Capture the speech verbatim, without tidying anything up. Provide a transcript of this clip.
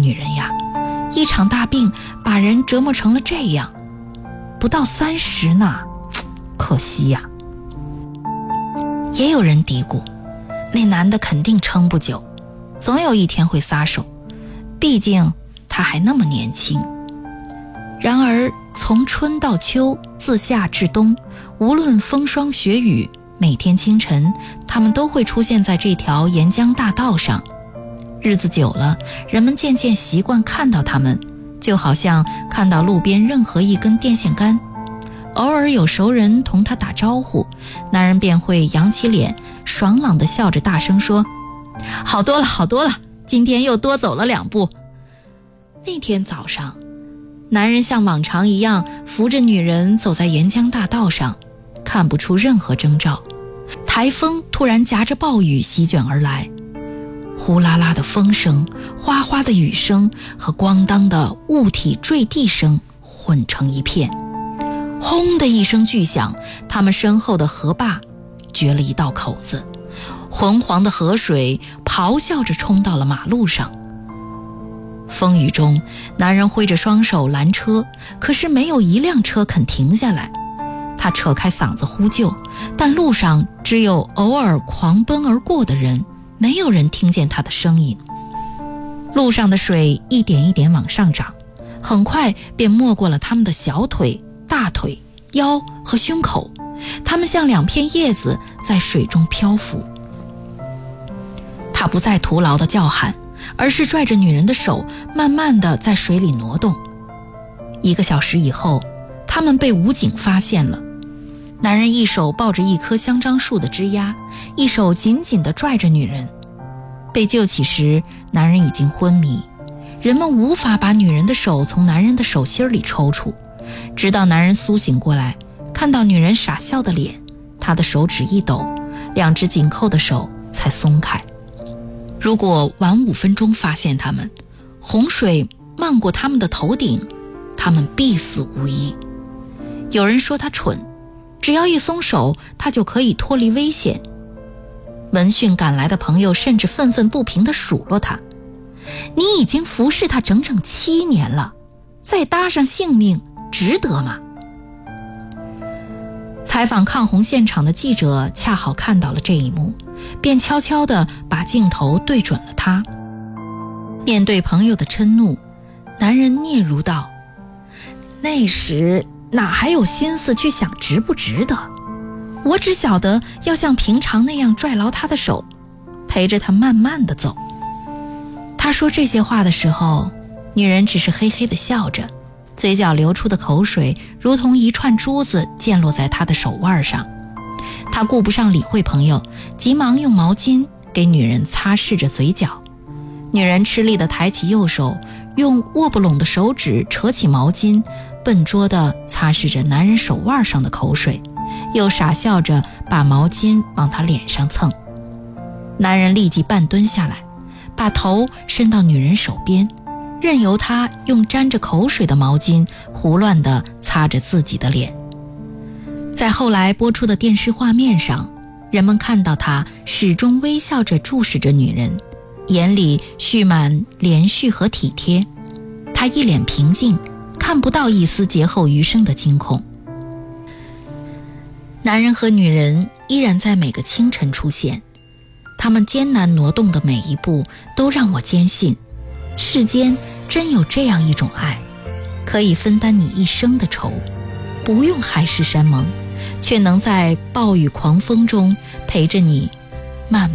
女人呀，一场大病把人折磨成了这样，不到三十呢，可惜呀。也有人嘀咕，那男的肯定撑不久，总有一天会撒手，毕竟他还那么年轻。然而从春到秋，自夏至冬，无论风霜雪雨，每天清晨他们都会出现在这条沿江大道上。日子久了，人们渐渐习惯看到他们，就好像看到路边任何一根电线杆。偶尔有熟人同他打招呼，男人便会扬起脸，爽朗地笑着大声说：好多了好多了，今天又多走了两步。那天早上，男人像往常一样扶着女人走在沿江大道上，看不出任何征兆。台风突然夹着暴雨席卷而来，呼啦啦的风声、哗哗的雨声和咣当的物体坠地声混成一片。轰的一声巨响，他们身后的河坝掘了一道口子，浑黄的河水咆哮着冲到了马路上。风雨中，男人挥着双手拦车，可是没有一辆车肯停下来。他扯开嗓子呼救，但路上只有偶尔狂奔而过的人，没有人听见他的声音。路上的水一点一点往上涨，很快便没过了他们的小腿、大腿、腰和胸口，他们像两片叶子在水中漂浮。他不再徒劳地叫喊，而是拽着女人的手，慢慢地在水里挪动。一个小时以后，他们被武警发现了。男人一手抱着一棵香樟树的枝丫，一手紧紧地拽着女人。被救起时，男人已经昏迷，人们无法把女人的手从男人的手心里抽出，直到男人苏醒过来，看到女人傻笑的脸，他的手指一抖，两只紧扣的手才松开。如果晚五分钟发现他们，洪水漫过他们的头顶，他们必死无疑。有人说他蠢，只要一松手，他就可以脱离危险。闻讯赶来的朋友甚至愤愤不平地数落他：你已经服侍他整整七年了，再搭上性命，值得吗？采访抗洪现场的记者恰好看到了这一幕，便悄悄地把镜头对准了他。面对朋友的嗔怒，男人嗫嚅道：那时哪还有心思去想值不值得，我只晓得要像平常那样拽牢他的手，陪着他慢慢地走。他说这些话的时候，女人只是嘿嘿地笑着，嘴角流出的口水如同一串珠子溅落在他的手腕上。他顾不上理会朋友，急忙用毛巾给女人擦拭着嘴角。女人吃力地抬起右手，用握不拢的手指扯起毛巾，笨拙地擦拭着男人手腕上的口水，又傻笑着把毛巾往他脸上蹭。男人立即半蹲下来，把头伸到女人手边，任由她用沾着口水的毛巾胡乱地擦着自己的脸。在后来播出的电视画面上，人们看到他始终微笑着注视着女人，眼里蓄满怜恤和体贴。他一脸平静，看不到一丝劫后余生的惊恐。男人和女人依然在每个清晨出现，他们艰难挪动的每一步都让我坚信，世间真有这样一种爱，可以分担你一生的愁，不用海誓山盟，却能在暴雨狂风中陪着你慢